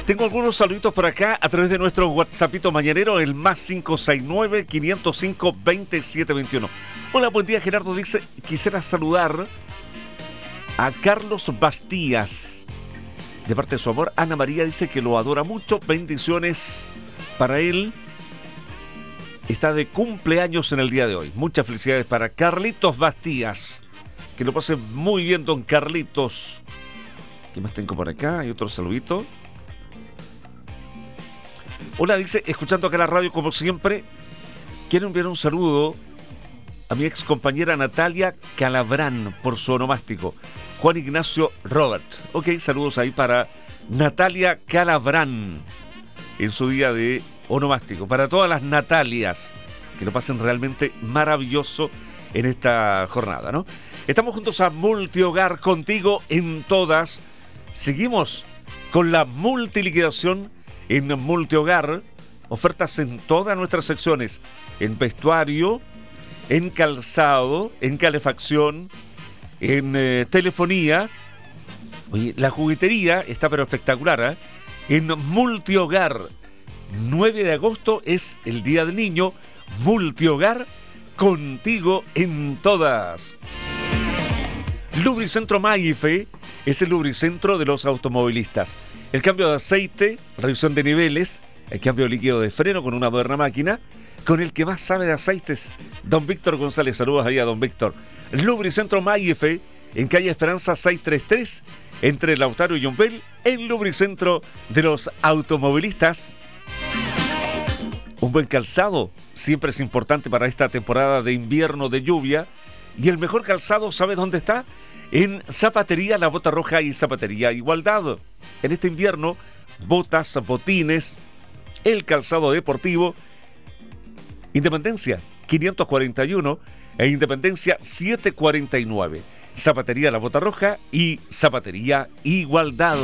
Tengo algunos saluditos por acá a través de nuestro WhatsAppito mañanero, el más 569-505-2721. Hola, buen día, Gerardo. Dice, quisiera saludar a Carlos Bastías. De parte de su amor, Ana María dice que lo adora mucho. Bendiciones para él. Está de cumpleaños en el día de hoy. Muchas felicidades para Carlitos Bastías. Que lo pase muy bien, don Carlitos. ¿Qué más tengo por acá? Hay otro saludito. Hola, dice, escuchando acá la radio como siempre, quiero enviar un saludo a mi ex compañera Natalia Calabrán por su onomástico, Juan Ignacio Robert. Ok, saludos ahí para Natalia Calabrán en su día de onomástico. Para todas las Natalias, que lo pasen realmente maravilloso en esta jornada, ¿no? Estamos juntos a Multihogar, contigo en todas. Seguimos con la multiliquidación en Multihogar, ofertas en todas nuestras secciones, en vestuario, en calzado, en calefacción, en telefonía. Oye, la juguetería está pero espectacular, ¿eh? En Multihogar, 9 de agosto es el Día del Niño. Multihogar, contigo en todas. Lubricentro Maife es el lubricentro de los automovilistas. El cambio de aceite, revisión de niveles, el cambio de líquido de freno con una moderna máquina, con el que más sabe de aceites, don Víctor González. Saludos ahí a don Víctor. Lubricentro Maife, en calle Esperanza 633, entre Lautaro y Yombel, el lubricentro de los automovilistas. Un buen calzado siempre es importante para esta temporada de invierno de lluvia. Y el mejor calzado, ¿sabe dónde está? En Zapatería La Bota Roja y Zapatería Igualdad. En este invierno, botas, botines, el calzado deportivo, Independencia 541 e Independencia 749. Zapatería La Bota Roja y Zapatería Igualdad.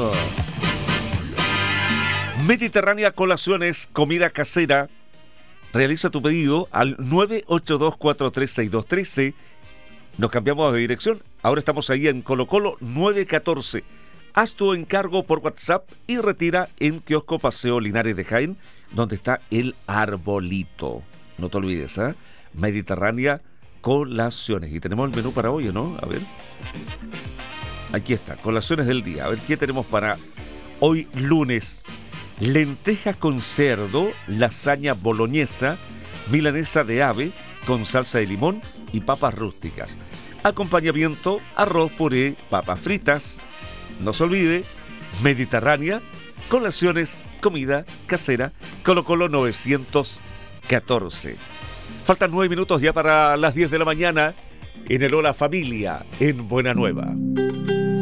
Mediterránea Colaciones, comida casera. Realiza tu pedido al 982436213. Nos cambiamos de dirección. Ahora estamos ahí en Colo Colo 914. Haz tu encargo por WhatsApp y retira en Kiosco Paseo Linares de Jaén, donde está el arbolito. No te olvides, ¿eh? Mediterránea Colaciones. Y tenemos el menú para hoy, ¿no? A ver. Aquí está, colaciones del día. A ver, ¿qué tenemos para hoy lunes? Lentejas con cerdo, lasaña boloñesa, milanesa de ave con salsa de limón y papas rústicas. Acompañamiento, arroz, puré, papas fritas. No se olvide, Mediterránea, colaciones, comida casera, Colo Colo 914. Faltan 9 minutos ya para las 10 de la mañana en el Hola Familia, en Buena Nueva.